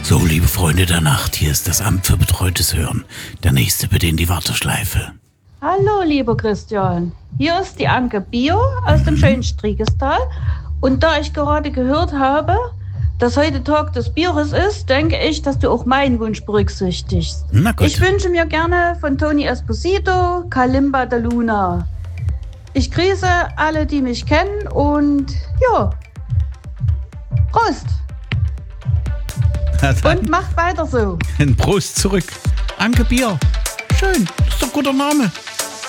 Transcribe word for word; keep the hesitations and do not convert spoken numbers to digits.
So, liebe Freunde der Nacht, hier ist das Amt für betreutes Hören. Der nächste bitte in die Warteschleife. Hallo, lieber Christian. Hier ist die Anke Bio aus dem schönen Striegelstal. Und da ich gerade gehört habe, dass heute Tag des Bieres ist, denke ich, dass du auch meinen Wunsch berücksichtigst. Na gut. Ich wünsche mir gerne von Tony Esposito Kalimba de Luna. Ich grüße alle, die mich kennen und ja, Prost. Und macht weiter so. Ein Prost zurück. Anke Bier. Schön, das ist doch ein guter Name.